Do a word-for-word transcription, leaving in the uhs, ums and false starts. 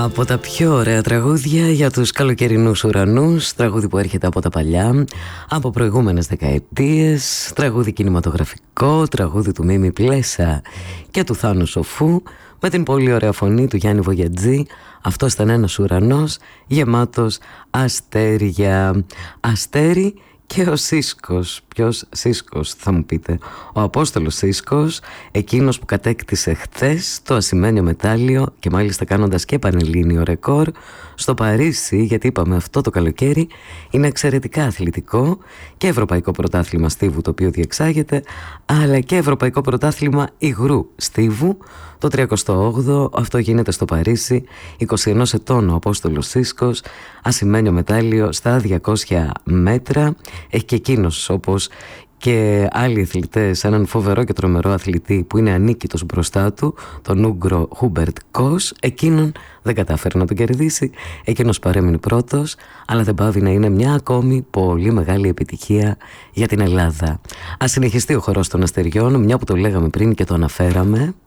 Από τα πιο ωραία τραγούδια για τους καλοκαιρινούς ουρανούς, τραγούδι που έρχεται από τα παλιά, από προηγούμενες δεκαετίες, τραγούδι κινηματογραφικό, τραγούδι του Μίμη Πλέσα και του Θάνου Σοφού, με την πολύ ωραία φωνή του Γιάννη Βογιατζή. Αυτό ήταν ένας ουρανός γεμάτος αστέρια. Αστέρι και ο Σίσκος. Ποιος Σίσκος, θα μου πείτε? Ο Απόστολος Σίσκος, εκείνος που κατέκτησε χθες το ασημένιο μετάλλιο και μάλιστα κάνοντας και πανελλήνιο ρεκόρ στο Παρίσι, γιατί είπαμε αυτό το καλοκαίρι είναι εξαιρετικά αθλητικό, και ευρωπαϊκό πρωτάθλημα στίβου το οποίο διεξάγεται, αλλά και ευρωπαϊκό πρωτάθλημα υγρού στίβου, το τριακοστό όγδοο. Αυτό γίνεται στο Παρίσι. είκοσι ένα ετών ο Απόστολος Σίσκος, ασημένιο μετάλλιο στα διακόσια μέτρα. Έχει και εκείνος, όπως και άλλοι αθλητές, έναν φοβερό και τρομερό αθλητή που είναι ανίκητος μπροστά του, τον Ούγκρο Χούμπερτ Κος. Εκείνον δεν κατάφερε να τον κερδίσει, εκείνος παρέμεινε πρώτος, αλλά δεν πάβει να είναι μια ακόμη πολύ μεγάλη επιτυχία για την Ελλάδα. Ας συνεχιστεί ο χορός των αστεριών, μια που το λέγαμε πριν και το αναφέραμε.